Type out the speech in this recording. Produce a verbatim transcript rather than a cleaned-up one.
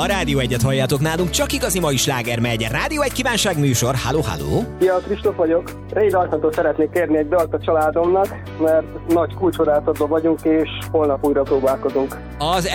A Rádió Egyet halljátok nálunk, csak igazi mai sláger megy. Rádió Egy kívánság műsor. Halló, halló! Szia, Kristóf vagyok. Réd Alkantól szeretnék kérni egy dalt a családomnak, mert nagy kulcsvadászatban vagyunk, és holnap újra próbálkozunk. Az